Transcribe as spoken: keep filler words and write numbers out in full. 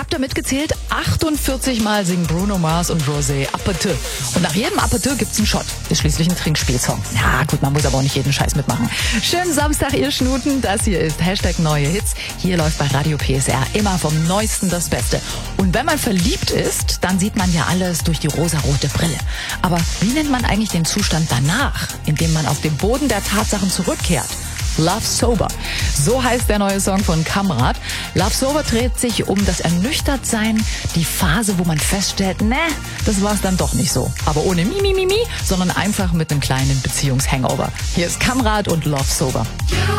habt ihr mitgezählt? achtundvierzig Mal singen Bruno Mars und Rosé Appetit. Und nach jedem Appetit gibt's einen Shot. Ist schließlich ein Trinkspielsong. Ja gut, man muss aber auch nicht jeden Scheiß mitmachen. Schönen Samstag, ihr Schnuten. Das hier ist Hashtag Neue Hits. Hier läuft bei Radio P S R immer vom Neuesten das Beste. Und wenn man verliebt ist, dann sieht man ja alles durch die rosarote Brille. Aber wie nennt man eigentlich den Zustand danach, in dem man auf den Boden der Tatsachen zurückkehrt? Love Sober. So heißt der neue Song von Kamrat. Love Sober dreht sich um das Ernüchtertsein, die Phase, wo man feststellt, ne, das war's dann doch nicht so. Aber ohne Mimi, Mimi, sondern einfach mit einem kleinen Beziehungshangover. Hier ist Kamrat und Love Sober.